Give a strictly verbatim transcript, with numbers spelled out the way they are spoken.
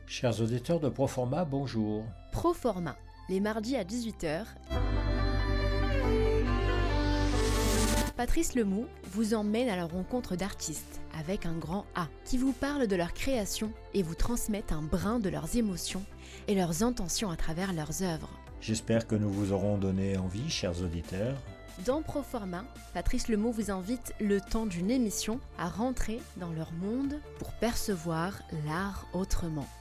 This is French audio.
Chers auditeurs de Proforma, bonjour. Proforma, les mardis à dix-huit heures. Patrice Lemou vous emmène à la rencontre d'artistes, avec un grand A, qui vous parlent de leur création et vous transmettent un brin de leurs émotions et leurs intentions à travers leurs œuvres. J'espère que nous vous aurons donné envie, chers auditeurs. Dans Proforma, Patrice Lemou vous invite, le temps d'une émission, à rentrer dans leur monde pour percevoir l'art autrement.